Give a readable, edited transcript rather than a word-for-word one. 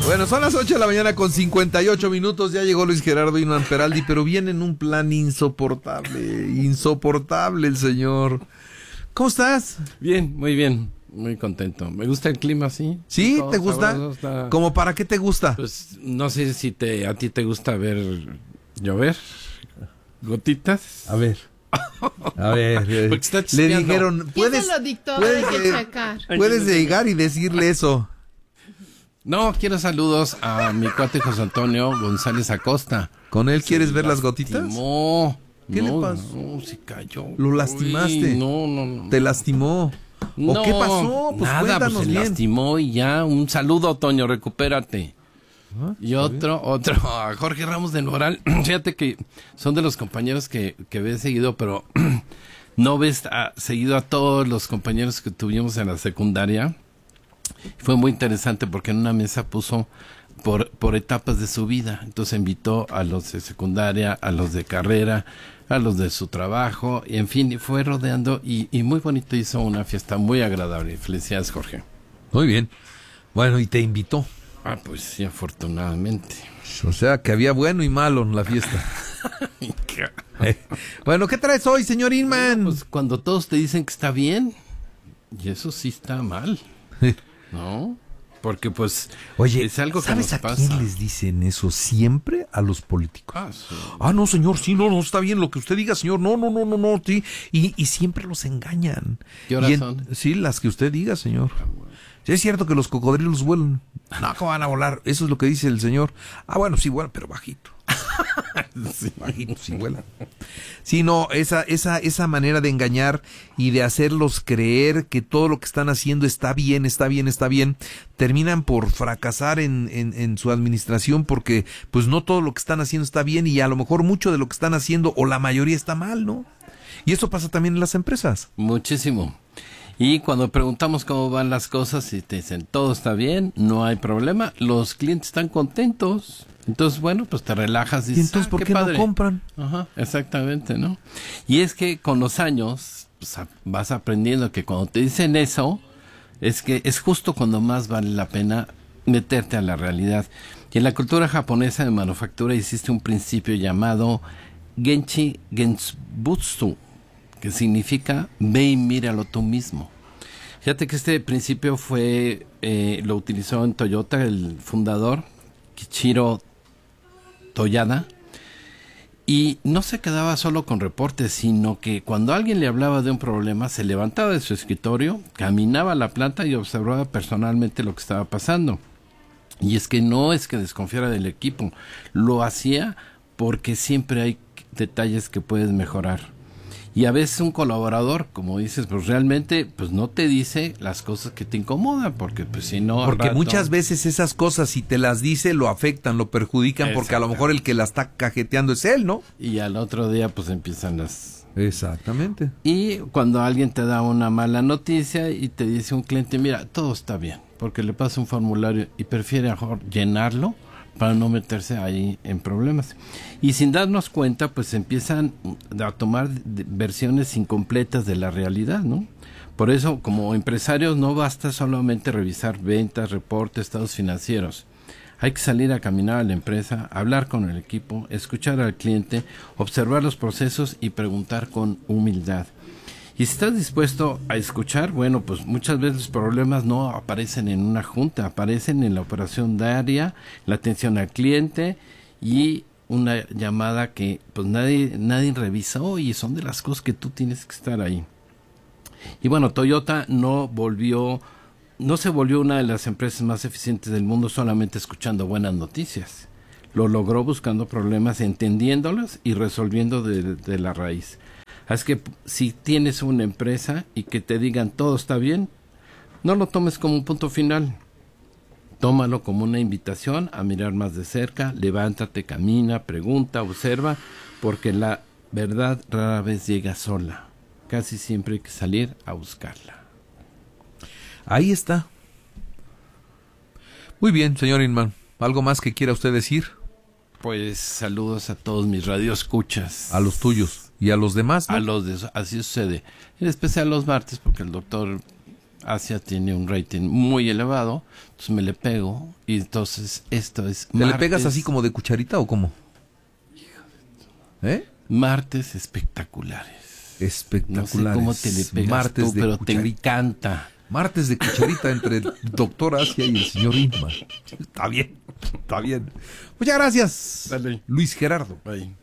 Bueno, son las 8 de la mañana con 58 minutos. Ya llegó Luis Gerardo Inman Peraldi, pero viene en un plan insoportable. Insoportable el señor. ¿Cómo estás? Bien, muy contento. Me gusta el clima así. ¿Sí? Todo ¿Te gusta? sabroso, está... ¿Cómo para qué te gusta? Pues no sé si a ti te gusta ver llover, gotitas. A ver. Porque está Le chispeando. dijeron, ¿Quién se lo dictó? Hay que checar. puedes llegar y decirle eso. No, quiero saludos a mi cuate José Antonio González Acosta. ¿Con él quieres ver las gotitas? No. ¿Qué le pasó? No, se cayó. ¿Lo lastimaste? Uy, no. ¿Te lastimó? ¿O qué pasó? Pues nada, cuéntanos pues se bien. lastimó y ya. Un saludo, Toño, recupérate. Y otro, a Jorge Ramos del Moral. Fíjate que son de los compañeros que ves seguido, pero no ves seguido a todos los compañeros que tuvimos en la secundaria. Fue muy interesante porque en una mesa puso por etapas de su vida. Entonces invitó a los de secundaria, a los de carrera, a los de su trabajo, y en fin, fue rodeando y muy bonito. Hizo una fiesta muy agradable. Felicidades, Jorge. Muy bien. Bueno, y te invitó. Pues sí, afortunadamente. O sea, que había bueno y malo en la fiesta. Bueno, ¿qué traes hoy, señor Inman? Pues cuando todos te dicen que está bien, y eso sí está mal, ¿no? Porque pues Oye, es algo que ¿sabes nos a pasa. quién les dicen eso siempre? A los políticos. Sí. No, señor, sí, no, está bien lo que usted diga, señor. No, sí. Y siempre los engañan. ¿Qué horas son? Sí, las que usted diga, señor. Sí, es cierto que los cocodrilos vuelan. No, ¿cómo van a volar? Eso es lo que dice el señor. Bueno, sí vuelan, pero bajito. Sí. Bajito, sí vuelan. Sí, no, esa manera de engañar y de hacerlos creer que todo lo que están haciendo está bien, terminan por fracasar en su administración porque pues no todo lo que están haciendo está bien y a lo mejor mucho de lo que están haciendo o la mayoría está mal, ¿no? Y eso pasa también en las empresas. Muchísimo. Y cuando preguntamos cómo van las cosas y te dicen todo está bien, no hay problema, los clientes están contentos. Entonces, bueno, pues te relajas y dices, ¿y entonces por qué padre. no compran? Ajá, exactamente, ¿no? Y es que con los años pues, vas aprendiendo que cuando te dicen eso, es que es justo cuando más vale la pena meterte a la realidad. Y en la cultura japonesa de manufactura existe un principio llamado Genchi Genbutsu, que significa ve y míralo tú mismo. Fíjate que este principio lo utilizó en Toyota el fundador Kiichiro Toyada, y no se quedaba solo con reportes, sino que cuando alguien le hablaba de un problema, se levantaba de su escritorio, caminaba a la planta y observaba personalmente lo que estaba pasando. Y es que no es que desconfiara del equipo, lo hacía porque siempre hay detalles que puedes mejorar. Y a veces un colaborador, como dices, pues realmente pues no te dice las cosas que te incomodan, porque pues si no... Porque muchas veces esas cosas, si te las dice, lo afectan, lo perjudican, porque a lo mejor el que la está cajeteando es él, ¿no? Y al otro día pues empiezan las... Exactamente. Y cuando alguien te da una mala noticia y te dice un cliente, mira, todo está bien, porque le pasa un formulario y prefiere mejor llenarlo para no meterse ahí en problemas. Y sin darnos cuenta, pues empiezan a tomar versiones incompletas de la realidad, ¿no? Por eso, como empresarios, no basta solamente revisar ventas, reportes, estados financieros. Hay que salir a caminar a la empresa, hablar con el equipo, escuchar al cliente, observar los procesos y preguntar con humildad. Y si estás dispuesto a escuchar, bueno, pues muchas veces los problemas no aparecen en una junta, aparecen en la operación diaria, la atención al cliente y una llamada que pues nadie revisó, y son de las cosas que tú tienes que estar ahí. Y bueno, Toyota no se volvió una de las empresas más eficientes del mundo solamente escuchando buenas noticias. Lo logró buscando problemas, entendiéndolos y resolviendo de la raíz. Así que si tienes una empresa y que te digan todo está bien, no lo tomes como un punto final. Tómalo como una invitación a mirar más de cerca, levántate, camina, pregunta, observa, porque la verdad rara vez llega sola. Casi siempre hay que salir a buscarla. Ahí está. Muy bien, señor Inman. ¿Algo más que quiera usted decir? Pues saludos a todos mis radioescuchas. A los tuyos. ¿Y a los demás, no? Así sucede. En especial los martes, porque el doctor Asia tiene un rating muy elevado, entonces me le pego y entonces esto es ¿Te le pegas así como de cucharita o cómo? Martes espectaculares. Espectaculares. No sé cómo te le pegas martes tú, de pero cucharita. te encanta. Martes de cucharita entre el doctor Asia y el señor Inma. Está bien, está bien. Muchas gracias, Dale. Luis Gerardo. Bye.